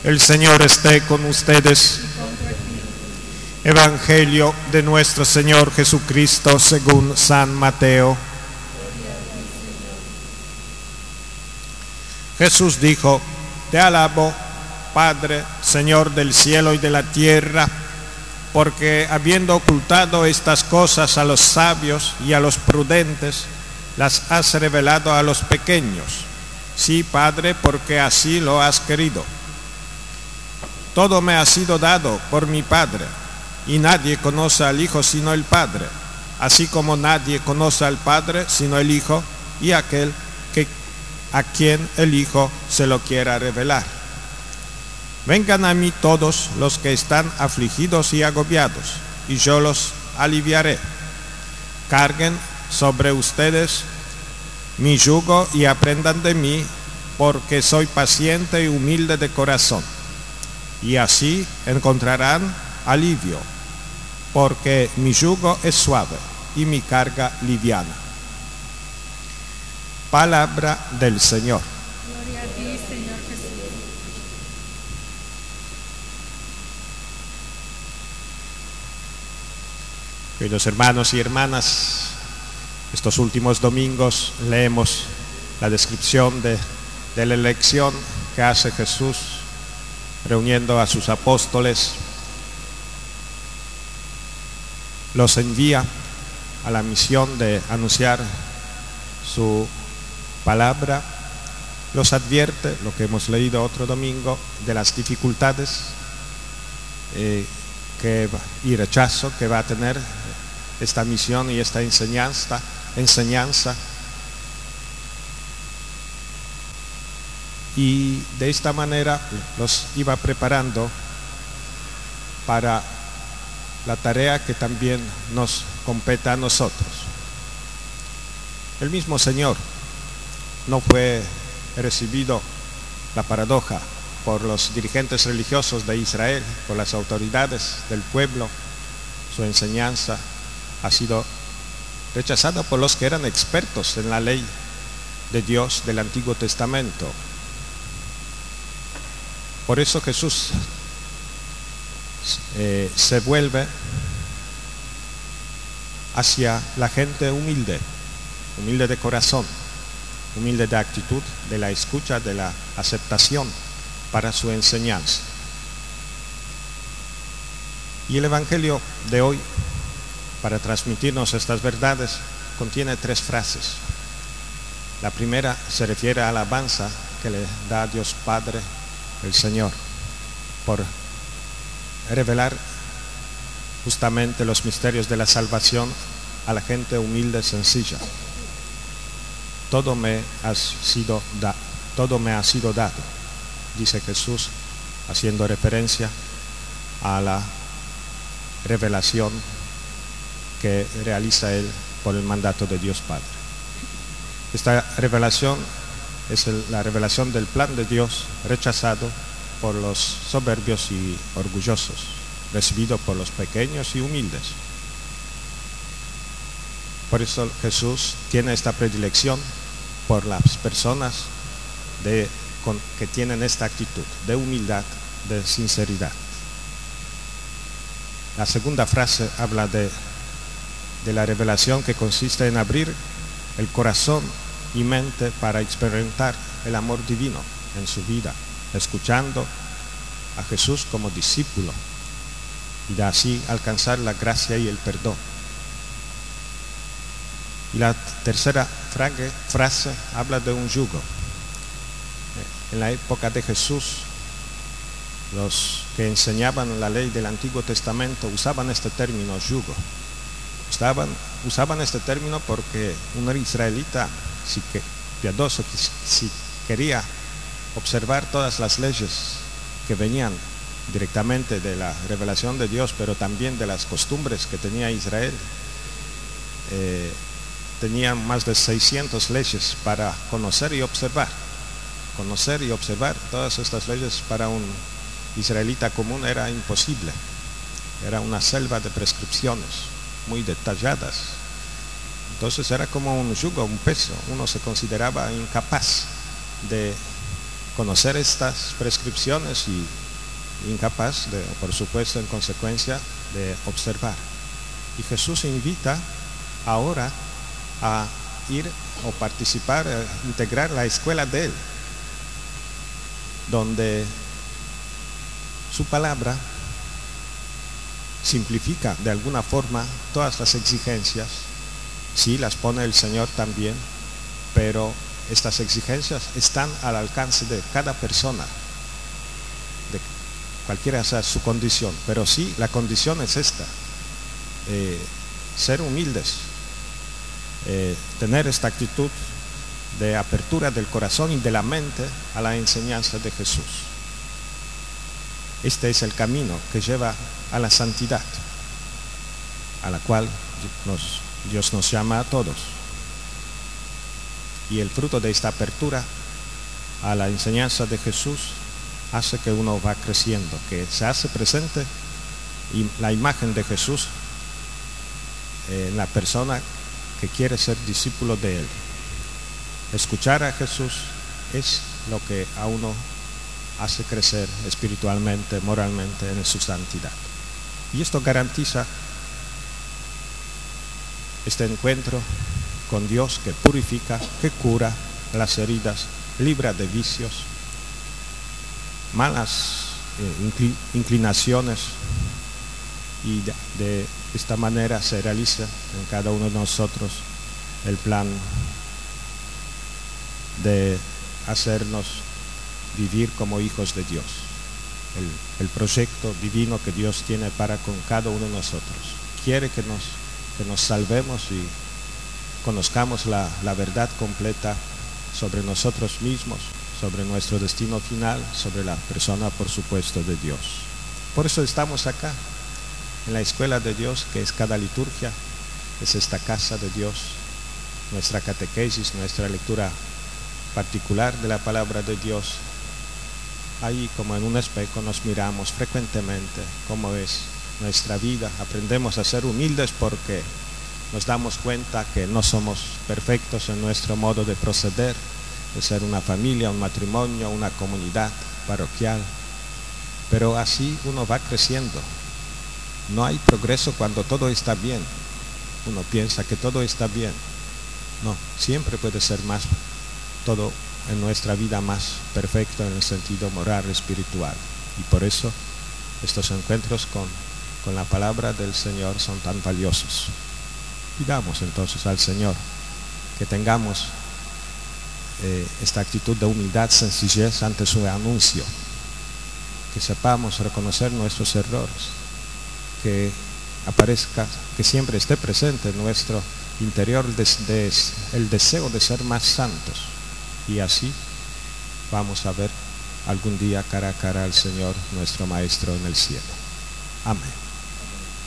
El Señor esté con ustedes. Evangelio de nuestro Señor Jesucristo según San Mateo. Jesús dijo: Te alabo, Padre, Señor del cielo y de la tierra, porque habiendo ocultado estas cosas a los sabios y a los prudentes, las has revelado a los pequeños. Sí, Padre, porque así lo has querido. Todo me ha sido dado por mi Padre, y nadie conoce al Hijo sino el Padre, así como nadie conoce al Padre sino el Hijo y aquel a quien el Hijo se lo quiera revelar. Vengan a mí todos los que están afligidos y agobiados, y yo los aliviaré. Carguen sobre ustedes mi yugo y aprendan de mí, porque soy paciente y humilde de corazón, y así encontrarán alivio, porque mi yugo es suave y mi carga liviana. Palabra del Señor. Gloria a ti, Señor Jesús. Queridos hermanos y hermanas, estos últimos domingos leemos la descripción de la elección que hace Jesús reuniendo a sus apóstoles. Los envía a la misión de anunciar su palabra, los advierte, lo que hemos leído otro domingo, de las dificultades y rechazo que va a tener esta misión y esta enseñanza, y de esta manera los iba preparando para la tarea que también nos compete a nosotros. El mismo Señor no fue recibido, la paradoja, por los dirigentes religiosos de Israel, por las autoridades del pueblo. Su enseñanza ha sido rechazada por los que eran expertos en la ley de Dios del Antiguo Testamento. Por eso Jesús se vuelve hacia la gente humilde de corazón, humilde de actitud, de la escucha, de la aceptación para su enseñanza. Y el Evangelio de hoy, para transmitirnos estas verdades, contiene 3 frases. La primera se refiere a la alabanza que le da a Dios Padre, el Señor, por revelar justamente los misterios de la salvación a la gente humilde, sencilla. Todo me ha sido dado, dice Jesús, haciendo referencia a la revelación que realiza Él por el mandato de Dios Padre. Esta revelación es la revelación del plan de Dios rechazado por los soberbios y orgullosos, recibido por los pequeños y humildes. Por eso Jesús tiene esta predilección por las personas que tienen esta actitud de humildad, de sinceridad. La segunda frase habla de la revelación que consiste en abrir el corazón y mente para experimentar el amor divino en su vida, escuchando a Jesús como discípulo y de así alcanzar la gracia y el perdón. Y la tercera frase habla de un yugo. En la época de Jesús, los que enseñaban la ley del Antiguo Testamento usaban este término yugo. Usaban este término porque un israelita piadoso, si quería observar todas las leyes que venían directamente de la revelación de Dios, pero también de las costumbres que tenía Israel, tenían más de 600 leyes para conocer y observar. Conocer y observar todas estas leyes para un israelita común era imposible. Era una selva de prescripciones muy detalladas. Entonces era como un yugo, un peso. Uno se consideraba incapaz de conocer estas prescripciones y incapaz de, por supuesto, en consecuencia, de observar. Y Jesús invita ahora a ir o participar, integrar la escuela de Él, donde su palabra simplifica de alguna forma todas las exigencias. Sí, las pone el Señor también, pero estas exigencias están al alcance de cada persona, de cualquiera sea su condición. Pero sí, la condición es esta, ser humildes, tener esta actitud de apertura del corazón y de la mente a la enseñanza de Jesús. Este es el camino que lleva a la santidad, a la cual Dios nos llama a todos. Y el fruto de esta apertura a la enseñanza de Jesús hace que uno va creciendo, que se hace presente y la imagen de Jesús en la persona que quiere ser discípulo de Él. Escuchar a Jesús es lo que a uno hace crecer espiritualmente, moralmente en su santidad. Y esto garantiza este encuentro con Dios que purifica, que cura las heridas, libra de vicios, malas inclinaciones, y de esta manera se realiza en cada uno de nosotros el plan de hacernos vivir como hijos de Dios, el proyecto divino que Dios tiene para con cada uno de nosotros. Quiere que nos salvemos y conozcamos la verdad completa sobre nosotros mismos, sobre nuestro destino final, sobre la persona, por supuesto, de Dios. Por eso estamos acá, en la escuela de Dios, que es cada liturgia, es esta casa de Dios, nuestra catequesis, nuestra lectura particular de la palabra de Dios. Ahí, como en un espejo, nos miramos frecuentemente cómo es nuestra vida. Aprendemos a ser humildes porque nos damos cuenta que no somos perfectos en nuestro modo de proceder, de ser una familia, un matrimonio, una comunidad parroquial. Pero así uno va creciendo. No hay progreso cuando todo está bien. Uno piensa que todo está bien. No, siempre puede ser más, todo en nuestra vida más perfecto en el sentido moral, espiritual. Y por eso estos encuentros con la palabra del Señor son tan valiosos. Pidamos entonces al Señor que tengamos esta actitud de humildad, sencillez ante su anuncio, que sepamos reconocer nuestros errores, que aparezca, que siempre esté presente en nuestro interior el deseo de ser más santos, y así vamos a ver algún día cara a cara al Señor, nuestro Maestro en el cielo. Amén.